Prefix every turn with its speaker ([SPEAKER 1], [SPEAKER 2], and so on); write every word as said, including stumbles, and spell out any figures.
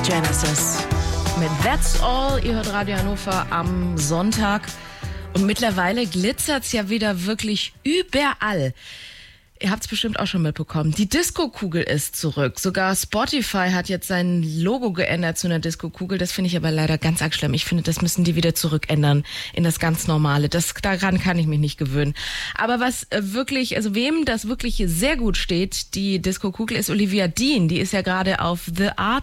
[SPEAKER 1] Genesis mit That's All. Ihr hört Radio Hannover am Sonntag. Und mittlerweile glitzert es ja wieder wirklich überall. Ihr habt es bestimmt auch schon mitbekommen. Die Disco-Kugel ist zurück. Sogar Spotify hat jetzt sein Logo geändert zu einer Disco-Kugel. Das finde ich aber leider ganz arg schlimm. Ich finde, das müssen die wieder zurückändern in das ganz Normale. Das, daran kann ich mich nicht gewöhnen. Aber was wirklich, also wem das wirklich sehr gut steht, die Disco-Kugel, ist Olivia Dean. Die ist ja gerade auf The Art